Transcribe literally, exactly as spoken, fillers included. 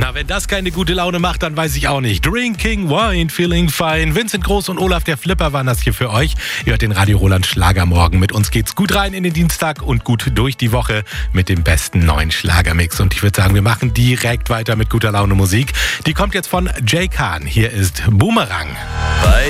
Na, wenn das keine gute Laune macht, dann weiß ich auch nicht. Drinking Wine, Feeling Fine. Vincent Groß und Olaf der Flipper waren das hier für euch. Ihr hört den Radio Roland Schlagermorgen. Mit uns geht's gut rein in den Dienstag und gut durch die Woche mit dem besten neuen Schlagermix. Und ich würde sagen, wir machen direkt weiter mit guter Laune Musik. Die kommt jetzt von Jay Khan. Hier ist Boomerang. Bei